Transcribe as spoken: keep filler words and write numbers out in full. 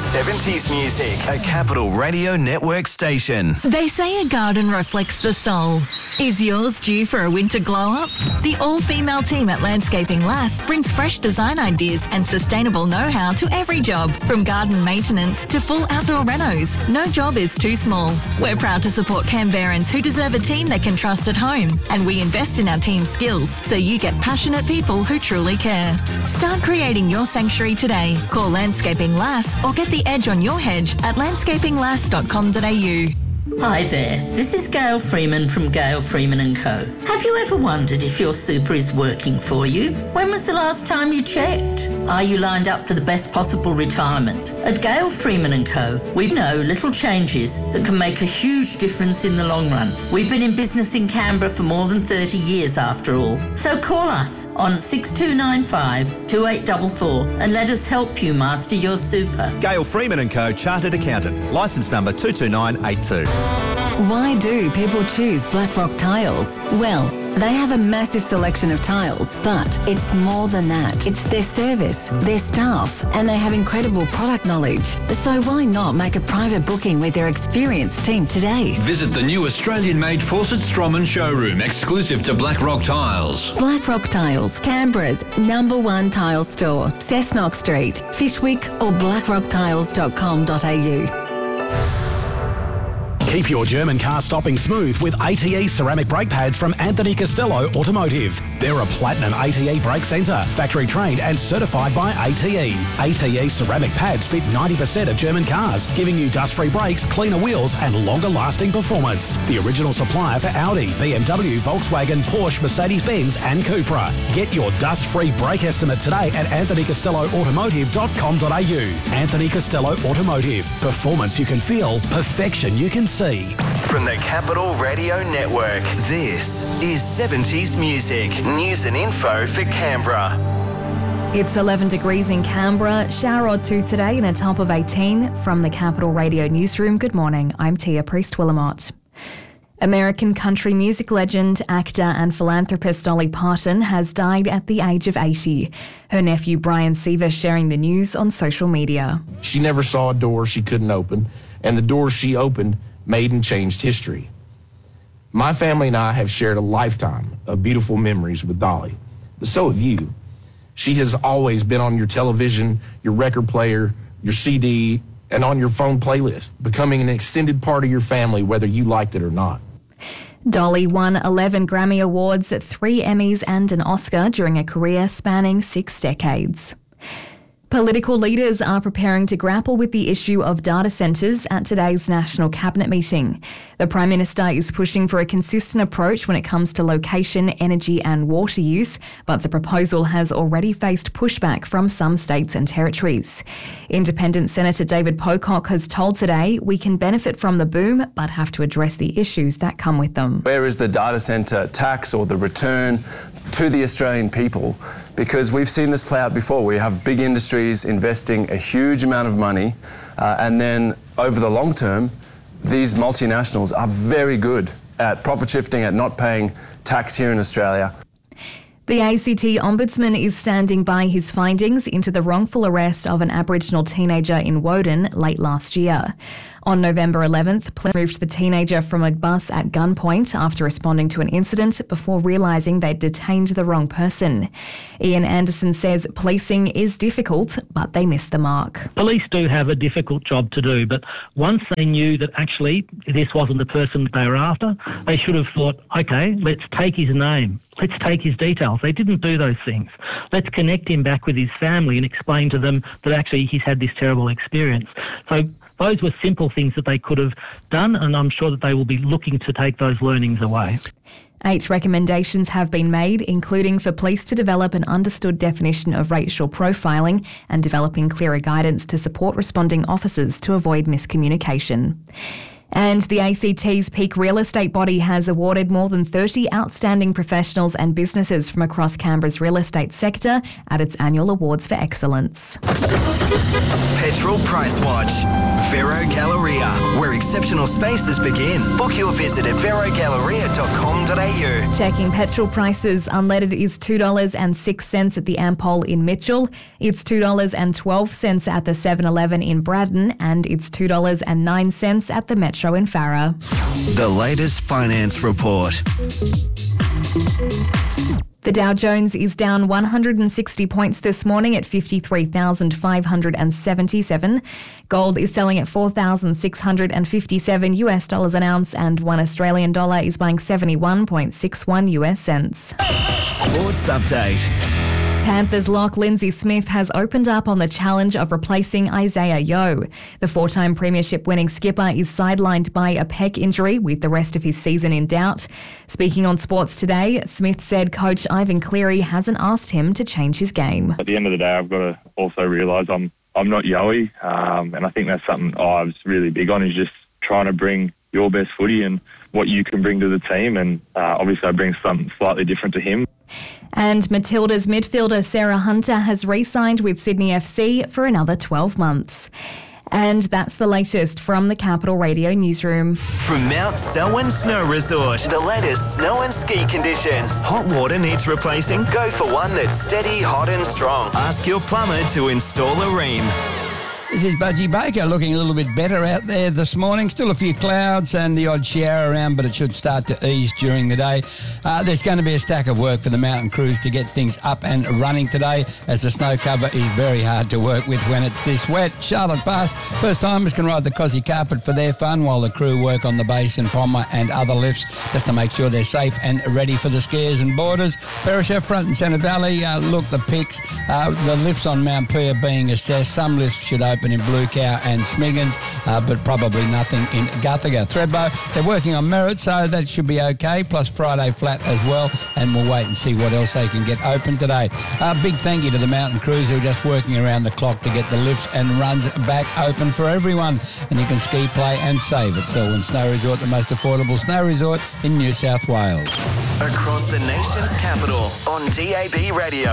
seventies music, a Capital Radio Network station. They say a garden reflects the soul. Is yours due for a winter glow-up? The all-female team at Landscaping Lass brings fresh design ideas and sustainable know-how to every job, from garden maintenance to full outdoor renos. No job is too small. We're proud to support Canberrans who deserve a team they can trust at home, and we invest in our team's skills so you get passionate people who truly care. Start creating your sanctuary today. Call Landscaping Lass or get the edge on your hedge at landscaping lass dot com dot a u. Hi there, this is Gail Freeman from Gail Freeman and Co. Have you ever wondered if your super is working for you? When was the last time you checked? Are you lined up for the best possible retirement? At Gail Freeman and Co, we know little changes that can make a huge difference in the long run. We've been in business in Canberra for more than thirty years after all. So call us on six two nine five, two eight four four and let us help you master your super. Gail Freeman and Co, Chartered Accountant, licence number two two nine eight two. Why do people choose Blackrock Tiles? Well, they have a massive selection of tiles, but it's more than that. It's their service, their staff, and they have incredible product knowledge. So why not make a private booking with their experienced team today? Visit the new Australian-made Fawcett Stroman showroom, exclusive to Blackrock Tiles. Blackrock Tiles, Canberra's number one tile store. Cessnock Street, Fishwick or blackrock tiles dot com dot a u. Keep your German car stopping smooth with A T E ceramic brake pads from Anthony Costello Automotive. They're a platinum A T E brake centre, factory trained and certified by A T E. A T E ceramic pads fit ninety percent of German cars, giving you dust-free brakes, cleaner wheels and longer-lasting performance. The original supplier for Audi, B M W, Volkswagen, Porsche, Mercedes-Benz and Cupra. Get your dust-free brake estimate today at anthony costello automotive dot com dot a u. Anthony Costello Automotive. Performance you can feel, perfection you can see. From the Capital Radio Network, this is seventies music, news and info for Canberra. It's eleven degrees in Canberra, shower or two today and a top of eighteen. From the Capital Radio Newsroom, good morning, I'm Tia Priest-Willamot. American country music legend, actor and philanthropist Dolly Parton has died at the age of eighty. Her nephew Brian Seaver sharing the news on social media. She never saw a door she couldn't open, and the doors she opened made and changed history. My family and I have shared a lifetime of beautiful memories with Dolly, but so have you. She has always been on your television, your record player, your C D, and on your phone playlist, becoming an extended part of your family whether you liked it or not. Dolly won eleven Grammy Awards, three Emmys and an Oscar during a career spanning six decades. Political leaders are preparing to grapple with the issue of data centres at today's National Cabinet meeting. The Prime Minister is pushing for a consistent approach when it comes to location, energy and water use, but the proposal has already faced pushback from some states and territories. Independent Senator David Pocock has told Today, we can benefit from the boom, but have to address the issues that come with them. Where is the data centre tax or the return to the Australian people? Because we've seen this play out before. We have big industries investing a huge amount of money, uh, and then over the long term, these multinationals are very good at profit shifting, at not paying tax here in Australia. The A C T Ombudsman is standing by his findings into the wrongful arrest of an Aboriginal teenager in Woden late last year. On November eleventh, police moved the teenager from a bus at gunpoint after responding to an incident before realising they'd detained the wrong person. Ian Anderson says policing is difficult, but they missed the mark. Police do have a difficult job to do, but once they knew that actually this wasn't the person that they were after, they should have thought, OK, let's take his name, let's take his details. They didn't do those things. Let's connect him back with his family and explain to them that actually he's had this terrible experience. So those were simple things that they could have done, and I'm sure that they will be looking to take those learnings away. Eight recommendations have been made, including for police to develop an understood definition of racial profiling and developing clearer guidance to support responding officers to avoid miscommunication. And the A C T's peak real estate body has awarded more than thirty outstanding professionals and businesses from across Canberra's real estate sector at its annual Awards for Excellence. Petrol Price Watch. Vero Galleria, where exceptional spaces begin. Book your visit at vero galleria dot com dot a u. Checking petrol prices. Unleaded is two dollars and six cents at the Ampol in Mitchell. It's two dollars and twelve cents at the seven eleven in Braddon, and it's two dollars and nine cents at the Metro in Farrer. The latest finance report. The Dow Jones is down one hundred sixty points this morning at fifty-three thousand five hundred seventy-seven. Gold is selling at four thousand six hundred fifty-seven US dollars an ounce, and one Australian dollar is buying seventy-one point six one US cents. Sports update. Panthers lock Lindsay Smith has opened up on the challenge of replacing Isaiah Yeo. The four-time premiership winning skipper is sidelined by a pec injury with the rest of his season in doubt. Speaking on Sports Today, Smith said coach Ivan Cleary hasn't asked him to change his game. At the end of the day, I've got to also realise I'm I'm not Yoey, um, and I think that's something I was really big on, is just trying to bring your best footy and what you can bring to the team, and uh, obviously I bring something slightly different to him. And Matilda's midfielder Sarah Hunter has re-signed with Sydney F C for another twelve months. And that's the latest from the Capital Radio newsroom. From Mount Selwyn Snow Resort, the latest snow and ski conditions. Hot water needs replacing? Go for one that's steady, hot and strong. Ask your plumber to install a ream. This is Budgie Baker, looking a little bit better out there this morning. Still a few clouds and the odd shower around, but it should start to ease during the day. Uh, there's going to be a stack of work for the mountain crews to get things up and running today, as the snow cover is very hard to work with when it's this wet. Charlotte Pass, first timers can ride the Cosy Carpet for their fun, while the crew work on the base and Pommer and other lifts just to make sure they're safe and ready for the skiers and boarders. Perisher, Front and Centre Valley, uh, look, the pics, uh, the lifts on Mount Pui are being assessed. Some lifts should open in Blue Cow and Smiggins, uh, but probably nothing in Guthaga. Thredbo, they're working on Merritt, so that should be okay, plus Friday Flat as well, and we'll wait and see what else they can get open today. A uh, big thank you to the mountain crews who are just working around the clock to get the lifts and runs back open for everyone, and you can ski, play and save at Selwyn Snow Resort, the most affordable snow resort in New South Wales. Across the nation's capital on D A B Radio.